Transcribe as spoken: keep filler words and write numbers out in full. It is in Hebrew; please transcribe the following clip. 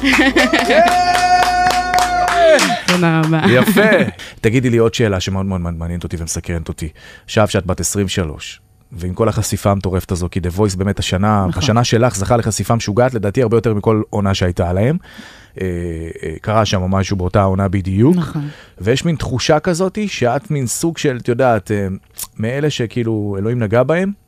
תודה רבה. יפה. תגידי לי עוד שאלה שמאוד מאוד מעניינת אותי ומסקרנת אותי. עכשיו שאת בת עשרים ושלוש, ועם כל החשיפה המטורפת הזו, כי The Voice באמת השנה, השנה שלך זכה לחשיפה משוגעת, לדעתי הרבה יותר מכל עונה שהייתה עליהם. קרה שם משהו באותה עונה בדיוק. נכון. ויש מין תחושה כזאת, שאת מין סוג של, את יודעת, מאלה שכאילו אלוהים נגע בהם,